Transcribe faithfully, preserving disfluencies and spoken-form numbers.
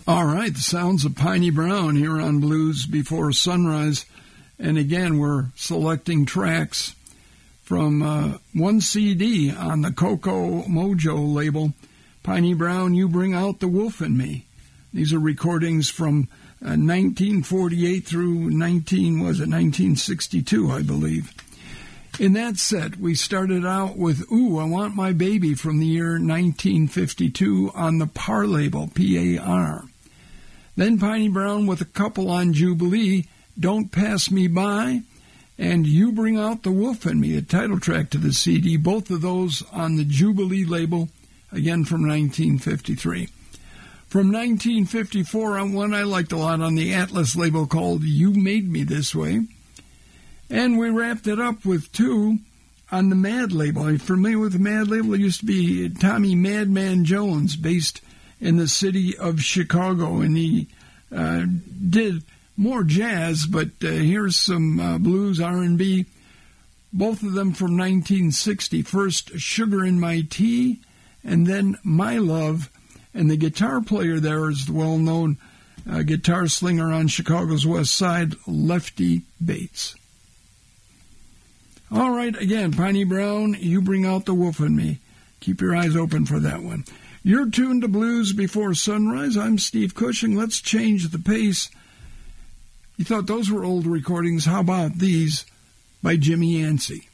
All right, the sounds of Piney Brown here on Blues Before Sunrise. And again, we're selecting tracks from uh, one C D on the Coco Mojo label, Piney Brown, You Bring Out the Wolf in Me. These are recordings from uh, nineteen forty-eight through nineteen, was it nineteen sixty-two, I believe. In that set, we started out with Ooh, I Want My Baby from the year nineteen fifty-two on the Par label, P A R. Then Piney Brown with a couple on Jubilee, Don't Pass Me By, and You Bring Out the Wolf in Me, a title track to the C D, both of those on the Jubilee label, again from nineteen fifty-three. From nineteen fifty-four, on one I liked a lot on the Atlas label called You Made Me This Way. And we wrapped it up with two on the Mad label. Are you familiar with the Mad label? It used to be Tommy Madman Jones, based in the city of Chicago, and he uh, did more jazz, but uh, here's some uh, blues, R and B, both of them from nineteen sixty. First, Sugar in My Tea, and then My Love, and the guitar player there is the well-known uh, guitar slinger on Chicago's West Side, Lefty Bates. All right, again, Piney Brown, You Bring Out the Wolf in Me. Keep your eyes open for that one. You're tuned to Blues Before Sunrise. I'm Steve Cushing. Let's change the pace. You thought those were old recordings. How about these by Jimmy Yancey?